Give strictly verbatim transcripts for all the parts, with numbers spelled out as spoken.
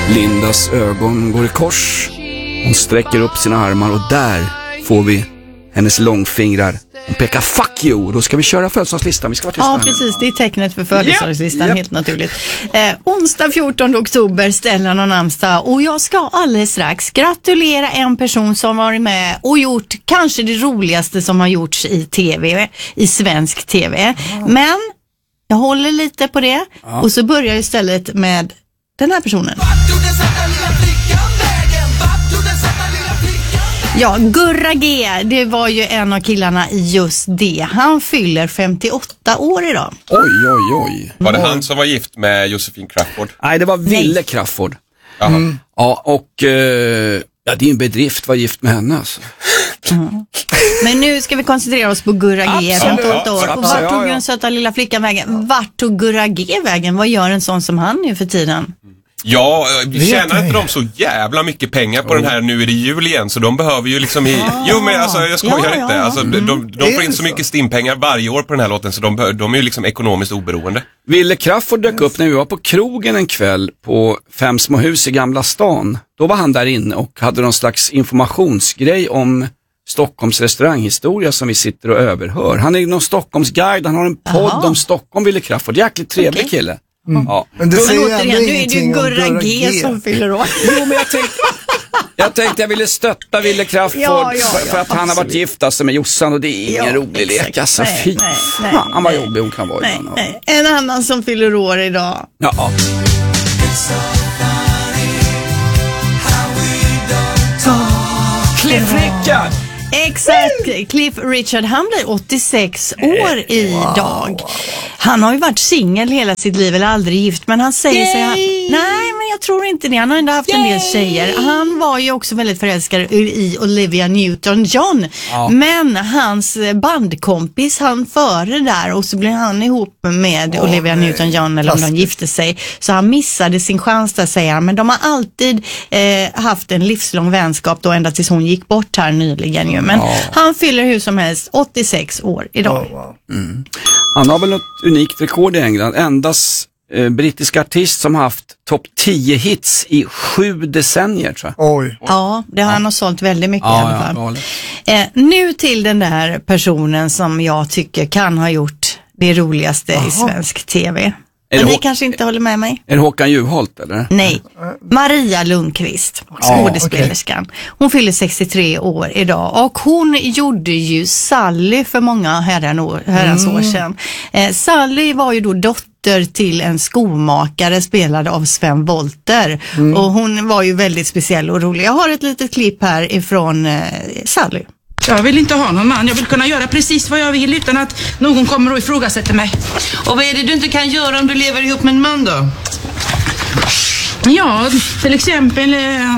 Lindas ögon går i kors. Hon sträcker upp sina armar och där får vi hennes långfingrar. Hon pekar fuck you. Då ska vi köra födelsedagslistan. Vi ska vara tysta. Ja, precis. Det är tecknet för födelsedagslistan, yep. helt naturligt. Eh, onsdag fjortonde oktober ställer någon namnsdag. Och jag ska alldeles strax gratulera en person som varit med och gjort kanske det roligaste som har gjorts i tv, i svensk tv. Ah. Men jag håller lite på det. Ah. Och så börjar jag istället med den här personen. Ja, Gurra G, det var ju en av killarna i just det. Han fyller femtioåtta år idag. Oj, oj, oj. Var det han som var gift med Josefin Crafoord? Nej, det var Ville Nej. Crafoord. Mm. Ja, och eh, ja, det är en bedrift var gift med henne alltså. Mm. Men nu ska vi koncentrera oss på Gurra G, femtioåtta år. Och vart tog den söta lilla flickan vägen? Vart tog Gurra G vägen? Vad gör en sån som han nu för tiden? Ja, vi tjänar inte de så jävla mycket pengar på oh. den här nu är det jul igen, så de behöver ju liksom i, ah. jo men alltså jag skojar ja, inte, ja, ja. Alltså, mm. de, de får in så mycket stimpengar varje år på den här låten så de, de är ju liksom ekonomiskt oberoende. Ville Crafoord dök upp när vi var på krogen en kväll på Fem små hus i Gamla stan. Då var han där inne och hade någon slags informationsgrej om Stockholms restauranghistoria som vi sitter och överhör. Han är någon Stockholmsguide, han har en podd Aha. om Stockholm, Ville Crafoord. Jäkligt trevlig okay. kille. Mm. Ja. Men det säger men återigen, nu är det ju Gurra G, G som fyller år. Jo, men jag tänkte, jag tänkte jag ville stötta Ville Crafoord ja, ja, för, för att ja, han har varit gift alltså med Jossan och det är ingen ja, rolig lek. Alltså, nej, fy nej, nej, fan, han var jobbig hon kan vara nej, ibland. Nej. En annan som fyller år idag. Ja. Cliff Richard. Exakt, Cliff Richard, han blir åttiosex år idag. Han har ju varit singel hela sitt liv eller aldrig gift, men han säger sig han, nej men jag tror inte det, han har ändå haft Yay! en del tjejer. Han var ju också väldigt förälskad i Olivia Newton-John, ja. men hans bandkompis han före där och så blev han ihop med oh, Olivia Newton-John eller om de gifte sig, så han missade sin chans där säger han, men de har alltid eh, haft en livslång vänskap då ända tills hon gick bort här nyligen ju. Men oh. han fyller hur som helst åttiosex år idag. Oh, wow. mm. Han har väl något unikt rekord i England. Endast eh, brittisk artist som har haft topp tio hits i sju decennier tror jag. Oj. Ja, det har ja. han har sålt väldigt mycket ja, i alla fall. Ja, eh, nu till den där personen som jag tycker kan ha gjort det roligaste Aha. i svensk tv. Men ni kanske inte håller med mig. Är det Håkan Juholt eller? Nej, Maria Lundqvist, skådespelerskan. Hon fyller sextiotre år idag och hon gjorde ju Sally för många herrans år sedan. Eh, Sally var ju då dotter till en skomakare spelad av Sven Wollter mm. och hon var ju väldigt speciell och rolig. Jag har ett litet klipp här ifrån eh, Sally. Jag vill inte ha någon man. Jag vill kunna göra precis vad jag vill utan att någon kommer och ifrågasätter mig. Och vad är det du inte kan göra om du lever ihop med en man då? Ja, till exempel eh,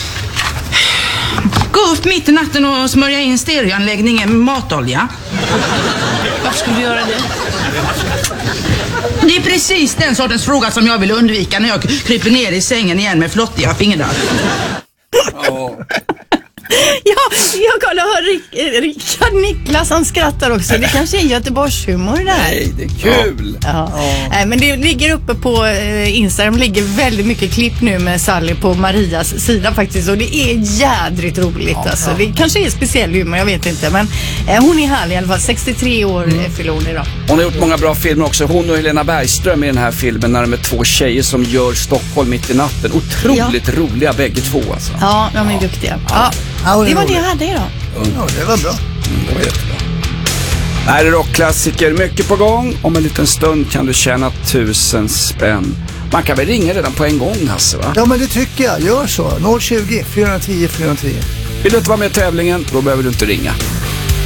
gå upp mitt i natten och smörja in stereoanläggningen med matolja. Varför skulle du göra det? Det är precis den sortens fråga som jag vill undvika när jag kryper ner i sängen igen med flottiga fingrar. Oh. Ja, jag kollar hör Rick, Rickard Niklas, han skrattar också. Det kanske är Göteborgshumor där. Nej, det är kul. Ja. Ja. Ja. Men det ligger uppe på eh, Instagram, ligger väldigt mycket klipp nu med Sally på Marias sida faktiskt. Och det är jädrigt roligt. Ja, alltså. Det kanske är speciell humor, jag vet inte. Men eh, hon är härlig i alla fall, sextiotre år mm. fyller hon idag. Hon har gjort många bra filmer också. Hon och Helena Bergström i den här filmen när de är två tjejer som gör Stockholm mitt i natten. Otroligt ja. roliga bägge två alltså. Ja, de är ja. duktiga. Ja. Ja. Det var det jag hade idag. Ja, det var bra. Mm, det var jättebra. Här är rockklassiker, mycket på gång. Om en liten stund kan du tjäna tusen spänn. Man kan väl ringa redan på en gång, Hasse, va? Ja, men det tycker jag. Gör så. noll tjugo, fyra tio, fyra tio. Vill du inte vara med i tävlingen, då behöver du inte ringa.